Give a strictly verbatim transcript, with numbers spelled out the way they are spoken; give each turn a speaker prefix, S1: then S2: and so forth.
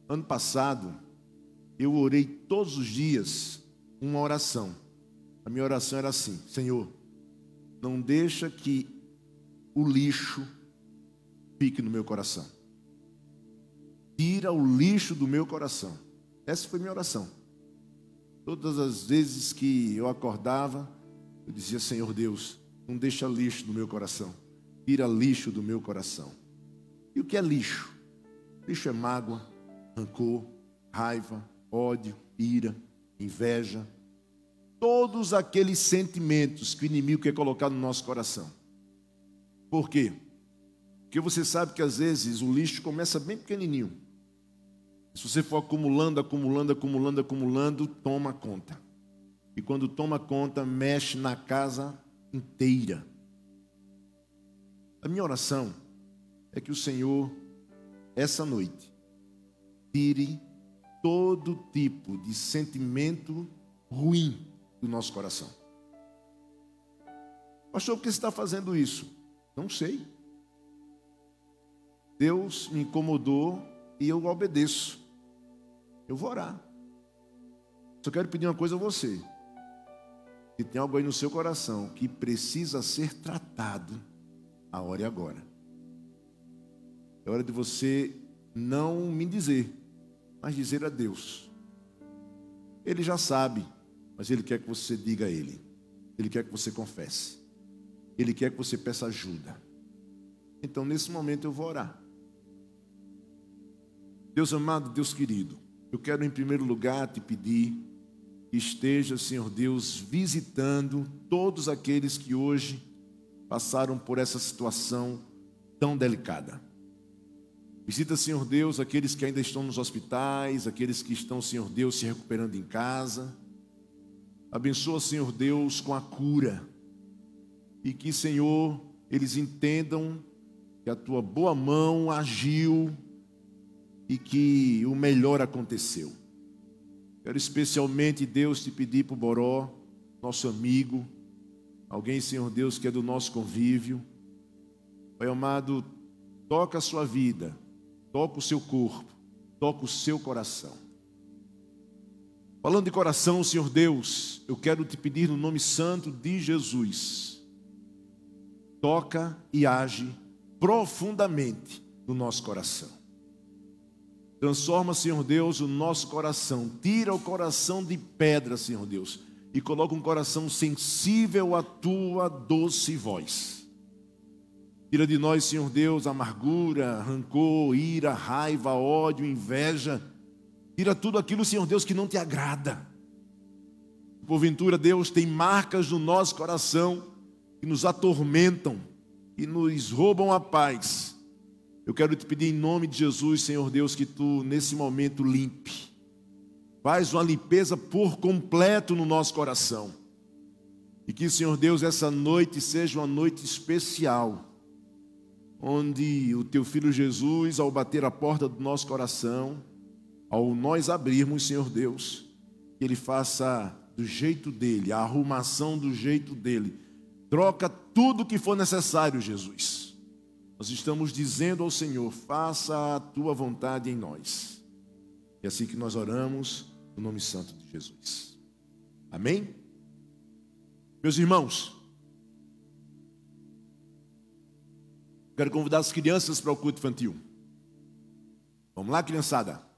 S1: Ano passado, eu orei todos os dias uma oração. A minha oração era assim: Senhor, não deixa que o lixo fique no meu coração. Tira o lixo do meu coração. Essa foi minha oração. Todas as vezes que eu acordava, eu dizia: Senhor Deus, não deixa lixo no meu coração. Tira lixo do meu coração. E o que é lixo? Lixo é mágoa, rancor, raiva, ódio, ira, inveja. Todos aqueles sentimentos que o inimigo quer colocar no nosso coração. Por quê? Porque você sabe que às vezes o lixo começa bem pequenininho. Se você for acumulando, acumulando, acumulando, acumulando, toma conta. E quando toma conta, mexe na casa inteira. A minha oração é que o Senhor, essa noite, tire todo tipo de sentimento ruim do nosso coração. Pastor, por que você está fazendo isso? Não sei. Deus me incomodou e eu obedeço. Eu vou orar. Só quero pedir uma coisa a você. Se tem algo aí no seu coração que precisa ser tratado, a hora é agora. É hora de você não me dizer, mas dizer a Deus. Ele já sabe, mas Ele quer que você diga a Ele. Ele quer que você confesse. Ele quer que você peça ajuda. Então, nesse momento, eu vou orar. Deus amado, Deus querido, eu quero em primeiro lugar te pedir que esteja, Senhor Deus, visitando todos aqueles que hoje passaram por essa situação tão delicada. Visita, Senhor Deus, aqueles que ainda estão nos hospitais, aqueles que estão, Senhor Deus, se recuperando em casa. Abençoa, Senhor Deus, com a cura. E que, Senhor, eles entendam que a Tua boa mão agiu e que o melhor aconteceu. Quero especialmente, Deus, te pedir para o Boró, nosso amigo, alguém, Senhor Deus, que é do nosso convívio. Pai amado, toca a sua vida, toca o seu corpo, toca o seu coração. Falando de coração, Senhor Deus, eu quero te pedir no nome santo de Jesus, toca e age profundamente no nosso coração. Transforma, Senhor Deus, o nosso coração. Tira o coração de pedra, Senhor Deus, e coloca um coração sensível à Tua doce voz. Tira de nós, Senhor Deus, amargura, rancor, ira, raiva, ódio, inveja. Tira tudo aquilo, Senhor Deus, que não Te agrada. Porventura, Deus, tem marcas no nosso coração que nos atormentam, que nos roubam a paz. Eu quero te pedir em nome de Jesus, Senhor Deus, que Tu nesse momento limpe. Faz uma limpeza por completo no nosso coração. E que, Senhor Deus, essa noite seja uma noite especial, onde o Teu Filho Jesus, ao bater a porta do nosso coração, ao nós abrirmos, Senhor Deus, que Ele faça do jeito dEle, a arrumação do jeito dEle. Troca tudo o que for necessário, Jesus. Nós estamos dizendo ao Senhor, faça a Tua vontade em nós. É assim que nós oramos, no nome santo de Jesus. Amém? Meus irmãos, quero convidar as crianças para o culto infantil. Vamos lá, criançada?